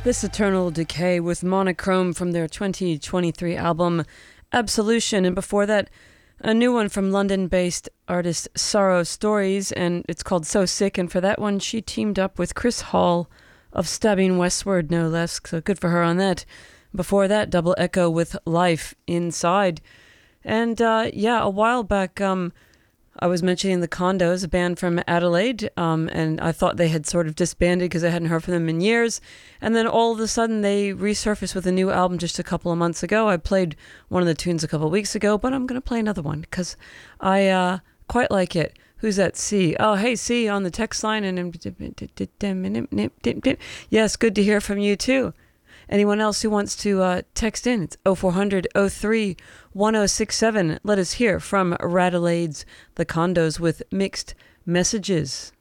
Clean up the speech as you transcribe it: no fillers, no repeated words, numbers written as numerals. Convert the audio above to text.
This Eternal Decay with Monochrome from their 2023 album Absolution, and before that, a new one from London-based artist Sorrow Stories, and it's called So Sick, and for that one she teamed up with Chris Hall of Stabbing Westward, no less, so good for her on that. Before that, Double Echo with Life Inside. And a while back, I was mentioning the Condos, a band from Adelaide, and I thought they had sort of disbanded because I hadn't heard from them in years. And then all of a sudden they resurfaced with a new album just a couple of months ago. I played one of the tunes a couple of weeks ago, but I'm going to play another one because I quite like it. Who's that? C. Oh, hey, C on the text line. Yes, good to hear from you too. Anyone else who wants to text in, it's 0400 03 1067. Let us hear from Radelade's The Condos with Mixed Messages.